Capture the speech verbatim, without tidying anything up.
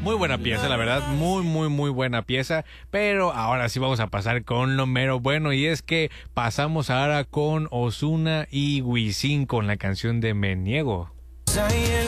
Muy buena pieza, la verdad, muy, muy, muy buena pieza. Pero ahora sí vamos a pasar con lo mero bueno, y es que pasamos ahora con Ozuna y Wisin con la canción de Me Niego.